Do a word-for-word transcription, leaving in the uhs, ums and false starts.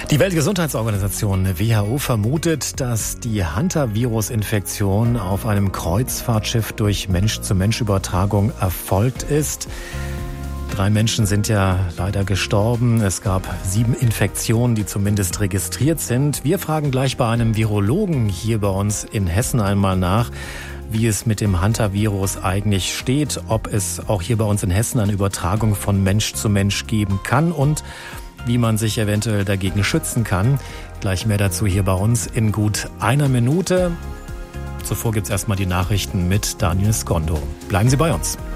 Die Weltgesundheitsorganisation W H O vermutet, dass die Hantavirus-Infektion auf einem Kreuzfahrtschiff durch Mensch-zu-Mensch-Übertragung erfolgt ist. Drei Menschen sind ja leider gestorben. Es gab sieben Infektionen, die zumindest registriert sind. Wir fragen gleich bei einem Virologen hier bei uns in Hessen einmal nach, wie es mit dem Hantavirus eigentlich steht, ob es auch hier bei uns in Hessen eine Übertragung von Mensch zu Mensch geben kann und wie man sich eventuell dagegen schützen kann. Gleich mehr dazu hier bei uns in gut einer Minute. Zuvor gibt's erstmal die Nachrichten mit Daniel Skondo. Bleiben Sie bei uns.